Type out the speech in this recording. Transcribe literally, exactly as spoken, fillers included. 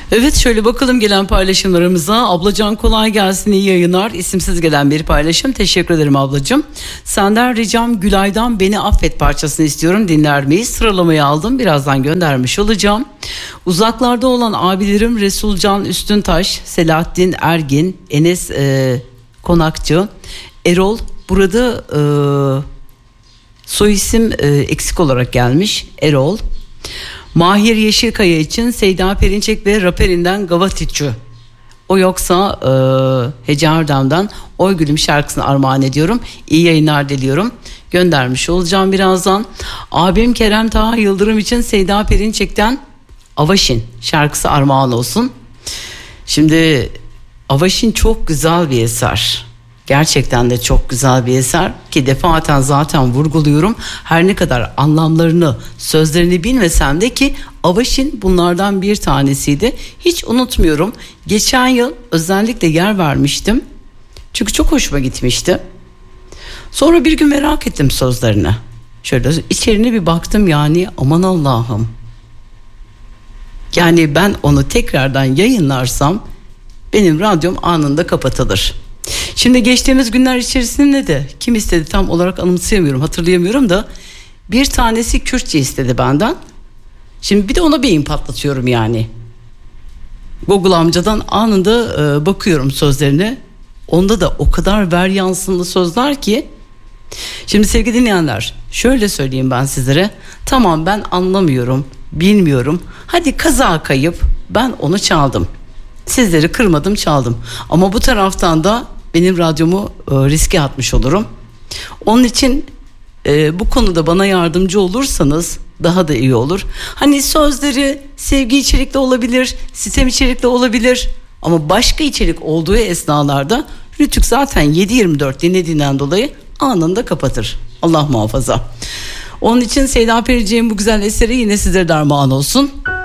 Evet, şöyle bakalım gelen paylaşımlarımıza. Ablacan kolay gelsin, iyi yayınlar. İsimsiz gelen bir paylaşım. Teşekkür ederim ablacığım. Senden ricam Gülay'dan Beni Affet parçasını istiyorum. Dinler miyiz? Sıralamayı aldım. Birazdan göndermiş olacağım. Uzaklarda olan abilerim Resulcan Üstüntaş, Selahattin Ergin, Enes e, Konakçı, Erol. Burada e, soy isim e, eksik olarak gelmiş. Erol. Mahir Yeşilkaya için Seyda Perinçek ve Raperinden Gavatiçu. O yoksa e, Hece Erdem'den Oy Gülüm şarkısını armağan ediyorum. İyi yayınlar diliyorum. Göndermiş olacağım birazdan. Abim Kerem Taha Yıldırım için Seyda Perinçek'ten Avaşin şarkısı armağan olsun. Şimdi Avaşin çok güzel bir eser. Gerçekten de çok güzel bir eser ki defaten zaten vurguluyorum. Her ne kadar anlamlarını, sözlerini bilmesem de ki Avaşin bunlardan bir tanesiydi. Hiç unutmuyorum. Geçen yıl özellikle yer vermiştim. Çünkü çok hoşuma gitmişti. Sonra bir gün merak ettim sözlerini. Şöyle içerine bir baktım, yani aman Allah'ım. Yani ben onu tekrardan yayınlarsam benim radyom anında kapatılır. Şimdi geçtiğimiz günler içerisinde de kim istedi tam olarak anımsayamıyorum, hatırlayamıyorum da bir tanesi Kürtçe istedi benden. Şimdi bir de ona beyin patlatıyorum yani. Google amcadan anında e, bakıyorum sözlerine. Onda da o kadar varyansınlı sözler ki. Şimdi sevgili dinleyenler, şöyle söyleyeyim ben sizlere. Tamam, ben anlamıyorum, bilmiyorum. Hadi kaza kayıp ben onu çaldım. Sizleri kırmadım, çaldım. Ama bu taraftan da benim radyomu e, riske atmış olurum. Onun için e, bu konuda bana yardımcı olursanız daha da iyi olur. Hani sözleri sevgi içerikli olabilir, sistem içerikli olabilir. Ama başka içerik olduğu esnalarda Rütük zaten yedi yirmi dört dinlediğinden dolayı anında kapatır. Allah muhafaza. Onun için Seyda Periciğim bu güzel eseri yine sizlere de armağan olsun.